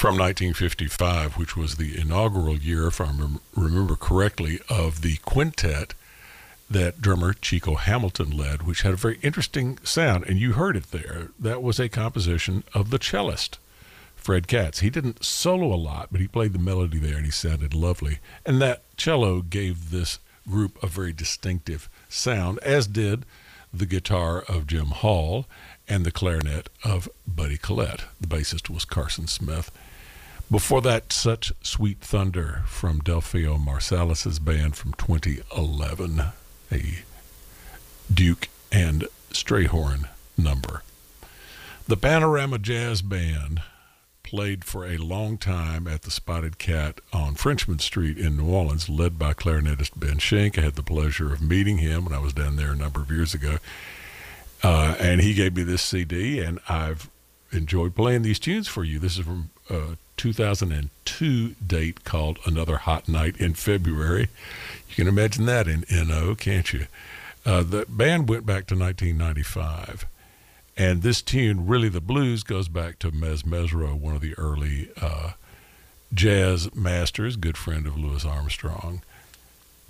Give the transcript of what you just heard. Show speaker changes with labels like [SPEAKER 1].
[SPEAKER 1] from 1955, which was the inaugural year, if I remember correctly, of the quintet that drummer Chico Hamilton led, which had a very interesting sound, and you heard it there. That was a composition of the cellist, Fred Katz. He didn't solo a lot, but he played the melody there, and he sounded lovely. And that cello gave this group a very distinctive sound, as did the guitar of Jim Hall and the clarinet of Buddy Collette. The bassist was Carson Smith. Before that, Such Sweet Thunder from Delfeayo Marsalis's band from 2011, a Duke and Strayhorn number. The Panorama Jazz Band played for a long time at the Spotted Cat on Frenchman Street in New Orleans, led by clarinetist Ben Schenck. I had the pleasure of meeting him when I was down there a number of years ago. And he gave me this CD, and I've enjoyed playing these tunes for you. This is from 2002 date called Another Hot Night in February. You can imagine that in N.O., can't you? The band went back to 1995. And this tune, really the blues, goes back to Mez Mesro, one of the early jazz masters, good friend of Louis Armstrong.